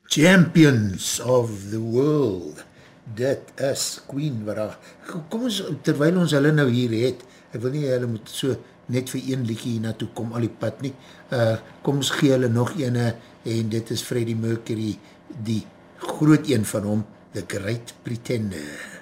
Champions of the World. Dit is Queen wat daar, kom ons, terwyl ons hulle nou hier het, ek wil nie hulle moet so net vir een liedjie hier naartoe kom al die pad nie, kom ons gee hulle nog ene, en dit is Freddie Mercury, die groot een van hom, The Great Pretender.